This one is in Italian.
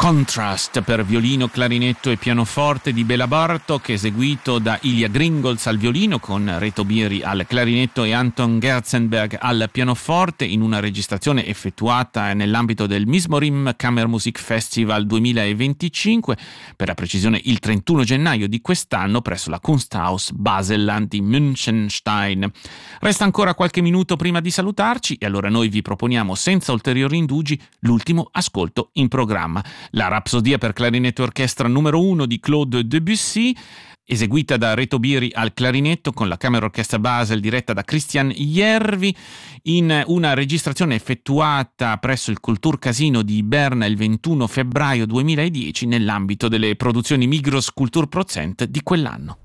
Contrast per violino, clarinetto e pianoforte di Béla Bartók, eseguito da Ilya Gringolz al violino con Reto Biri al clarinetto e Anton Gerzenberg al pianoforte, in una registrazione effettuata nell'ambito del Mismorim Kammermusik Festival 2025, per la precisione il 31 gennaio di quest'anno presso la Kunsthaus Baselland di Münchenstein. Resta ancora qualche minuto prima di salutarci e allora noi vi proponiamo senza ulteriori indugi l'ultimo ascolto in programma. La Rapsodia per clarinetto e orchestra numero 1 di Claude Debussy, eseguita da Reto Biri al clarinetto con la Kammerorchestra Basel diretta da Christian Järvi, in una registrazione effettuata presso il Kulturcasino di Berna il 21 febbraio 2010 nell'ambito delle produzioni Migros Kulturprozent di quell'anno.